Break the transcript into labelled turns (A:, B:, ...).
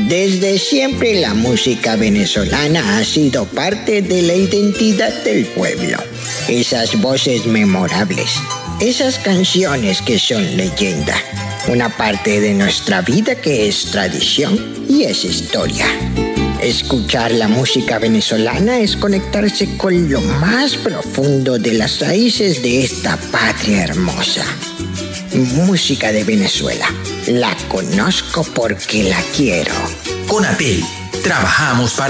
A: Desde siempre la música venezolana ha sido parte de la identidad del pueblo. Esas voces memorables, esas canciones que son leyenda, una parte de nuestra vida que es tradición y es historia. Escuchar la música venezolana es conectarse con lo más profundo de las raíces de esta patria hermosa. Música de Venezuela. La conozco porque la quiero.
B: Conatel. Trabajamos para